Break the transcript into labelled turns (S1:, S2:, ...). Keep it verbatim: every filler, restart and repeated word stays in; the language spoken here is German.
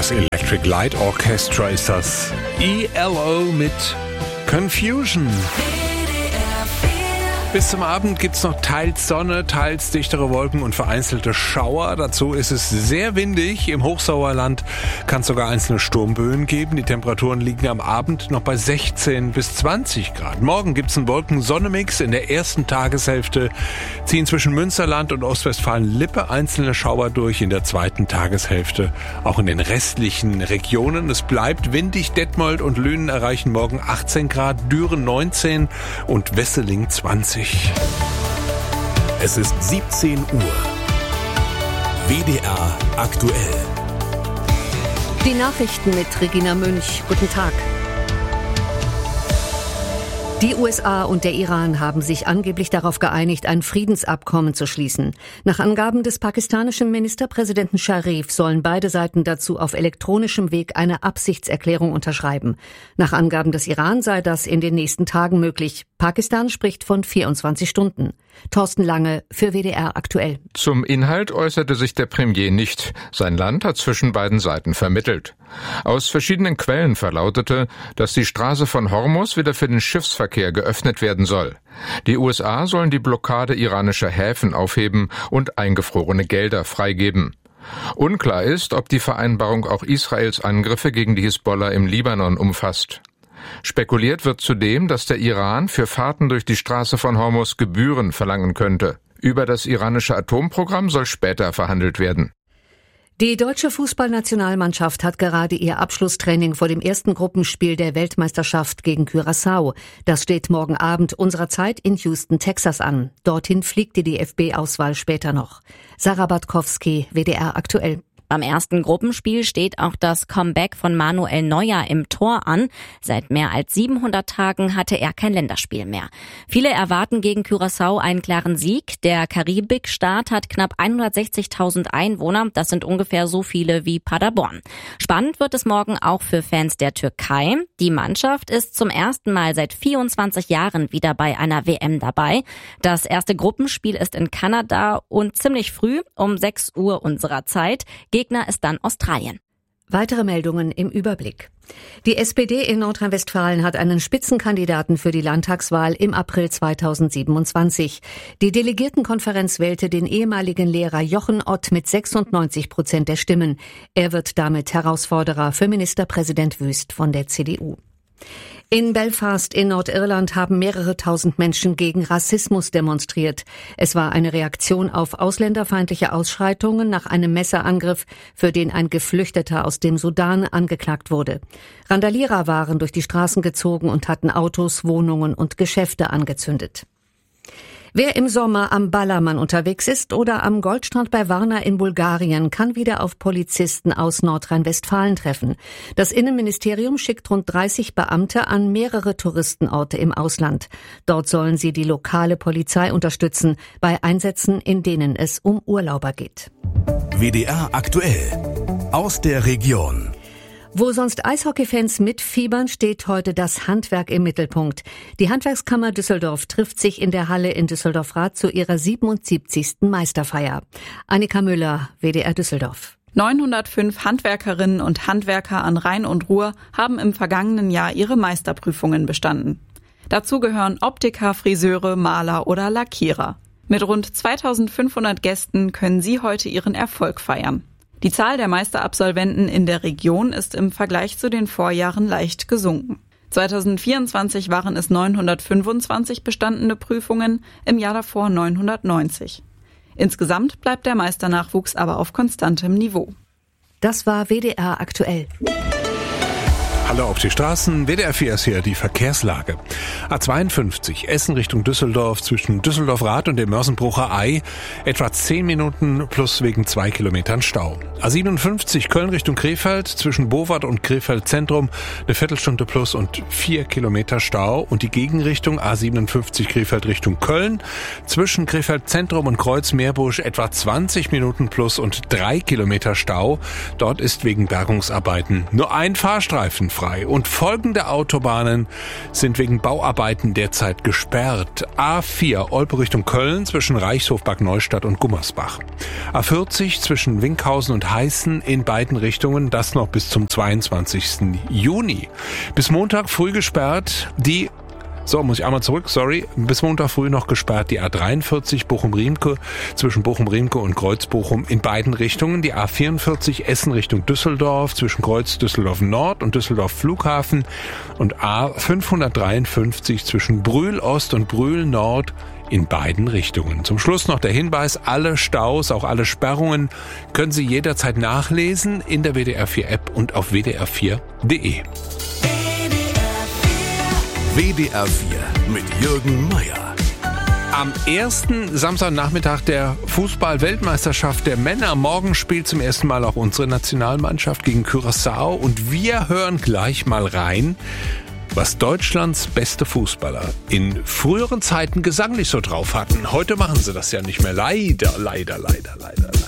S1: Das Electric Light Orchestra ist das. E L O mit Confusion. Bis zum Abend gibt's noch teils Sonne, teils dichtere Wolken und vereinzelte Schauer. Dazu ist es sehr windig. Im Hochsauerland kann es sogar einzelne Sturmböen geben. Die Temperaturen liegen am Abend noch bei sechzehn bis zwanzig Grad. Morgen gibt's einen Wolken-Sonne-Mix. In der ersten Tageshälfte ziehen zwischen Münsterland und Ostwestfalen-Lippe einzelne Schauer durch. In der zweiten Tageshälfte auch in den restlichen Regionen. Es bleibt windig. Detmold und Lünen erreichen morgen achtzehn Grad, Düren neunzehn und Wesseling zwanzig.
S2: Es ist siebzehn Uhr. W D R aktuell.
S3: Die Nachrichten mit Regina Münch. Guten Tag. Die U S A und der Iran haben sich angeblich darauf geeinigt, ein Friedensabkommen zu schließen. Nach Angaben des pakistanischen Ministerpräsidenten Scharif sollen beide Seiten dazu auf elektronischem Weg eine Absichtserklärung unterschreiben. Nach Angaben des Iran sei das in den nächsten Tagen möglich. Pakistan spricht von vierundzwanzig Stunden. Thorsten Lange für W D R aktuell.
S4: Zum Inhalt äußerte sich der Premier nicht. Sein Land hat zwischen beiden Seiten vermittelt. Aus verschiedenen Quellen verlautete, dass die Straße von Hormuz wieder für den Schiffsverkehr geöffnet werden soll. Die U S A sollen die Blockade iranischer Häfen aufheben und eingefrorene Gelder freigeben. Unklar ist, ob die Vereinbarung auch Israels Angriffe gegen die Hisbollah im Libanon umfasst. Spekuliert wird zudem, dass der Iran für Fahrten durch die Straße von Hormuz Gebühren verlangen könnte. Über das iranische Atomprogramm soll später verhandelt werden.
S3: Die deutsche Fußballnationalmannschaft hat gerade ihr Abschlusstraining vor dem ersten Gruppenspiel der Weltmeisterschaft gegen Curaçao. Das steht morgen Abend unserer Zeit in Houston, Texas an. Dorthin fliegt die D F B-Auswahl später noch. Sarah Bartkowski, W D R aktuell.
S5: Beim ersten Gruppenspiel steht auch das Comeback von Manuel Neuer im Tor an. Seit mehr als siebenhundert Tagen hatte er kein Länderspiel mehr. Viele erwarten gegen Curaçao einen klaren Sieg. Der Karibikstaat hat knapp hundertsechzigtausend Einwohner. Das sind ungefähr so viele wie Paderborn. Spannend wird es morgen auch für Fans der Türkei. Die Mannschaft ist zum ersten Mal seit vierundzwanzig Jahren wieder bei einer W M dabei. Das erste Gruppenspiel ist in Kanada und ziemlich früh um sechs Uhr unserer Zeit. Gegner ist dann Australien.
S3: Weitere Meldungen im Überblick. Die S P D in Nordrhein-Westfalen hat einen Spitzenkandidaten für die Landtagswahl im April zweitausendsiebenundzwanzig. Die Delegiertenkonferenz wählte den ehemaligen Lehrer Jochen Ott mit sechsundneunzig Prozent der Stimmen. Er wird damit Herausforderer für Ministerpräsident Wüst von der C D U. In Belfast in Nordirland haben mehrere tausend Menschen gegen Rassismus demonstriert. Es war eine Reaktion auf ausländerfeindliche Ausschreitungen nach einem Messerangriff, für den ein Geflüchteter aus dem Sudan angeklagt wurde. Randalierer waren durch die Straßen gezogen und hatten Autos, Wohnungen und Geschäfte angezündet. Wer im Sommer am Ballermann unterwegs ist oder am Goldstrand bei Varna in Bulgarien, kann wieder auf Polizisten aus Nordrhein-Westfalen treffen. Das Innenministerium schickt rund dreißig Beamte an mehrere Touristenorte im Ausland. Dort sollen sie die lokale Polizei unterstützen bei Einsätzen, in denen es um Urlauber geht.
S2: W D R aktuell aus der Region.
S3: Wo sonst Eishockeyfans mitfiebern, steht heute das Handwerk im Mittelpunkt. Die Handwerkskammer Düsseldorf trifft sich in der Halle in Düsseldorf-Rath zu ihrer siebenundsiebzigsten Meisterfeier. Annika Müller, W D R Düsseldorf.
S6: neunhundertfünf Handwerkerinnen und Handwerker an Rhein und Ruhr haben im vergangenen Jahr ihre Meisterprüfungen bestanden. Dazu gehören Optiker, Friseure, Maler oder Lackierer. Mit rund zweitausendfünfhundert Gästen können sie heute ihren Erfolg feiern. Die Zahl der Meisterabsolventen in der Region ist im Vergleich zu den Vorjahren leicht gesunken. zweitausendvierundzwanzig waren es neunhundertfünfundzwanzig bestandene Prüfungen, im Jahr davor neunhundertneunzig. Insgesamt bleibt der Meisternachwuchs aber auf konstantem Niveau.
S3: Das war W D R aktuell.
S1: Hallo auf die Straßen, W D R vier ist hier die Verkehrslage. A zweiundfünfzig, Essen Richtung Düsseldorf, zwischen Düsseldorf-Rath und dem Mörsenbrucher Ei, etwa zehn Minuten plus wegen zwei Kilometern Stau. A siebenundfünfzig, Köln Richtung Krefeld, zwischen Bowart und Krefeld Zentrum, eine Viertelstunde plus und vier Kilometer Stau. Und die Gegenrichtung A siebenundfünfzig Krefeld Richtung Köln, zwischen Krefeld Zentrum und Kreuz-Meerbusch etwa zwanzig Minuten plus und drei Kilometer Stau. Dort ist wegen Bergungsarbeiten nur ein Fahrstreifen frei. frei. Und folgende Autobahnen sind wegen Bauarbeiten derzeit gesperrt. A vier Olpe Richtung Köln zwischen Reichshof, Bad Neustadt und Gummersbach. A vierzig zwischen Winkhausen und Heißen in beiden Richtungen, das noch bis zum zweiundzwanzigsten Juni. Bis Montag früh gesperrt die So, muss ich einmal zurück, sorry. Bis Montag früh noch gesperrt die A dreiundvierzig Bochum-Riemke zwischen Bochum-Riemke und Kreuz-Bochum in beiden Richtungen. Die A vierundvierzig Essen Richtung Düsseldorf zwischen Kreuz Düsseldorf Nord und Düsseldorf Flughafen. Und A fünfhundertdreiundfünfzig zwischen Brühl Ost und Brühl Nord in beiden Richtungen. Zum Schluss noch der Hinweis, alle Staus, auch alle Sperrungen können Sie jederzeit nachlesen in der W D R vier App und auf w d r vier punkt d e.
S2: W D R vier mit Jürgen Meier.
S1: Am ersten Samstagnachmittag der Fußball-Weltmeisterschaft der Männer. Morgen spielt zum ersten Mal auch unsere Nationalmannschaft gegen Curaçao. Und wir hören gleich mal rein, was Deutschlands beste Fußballer in früheren Zeiten gesanglich so drauf hatten. Heute machen sie das ja nicht mehr. Leider, leider, leider, leider.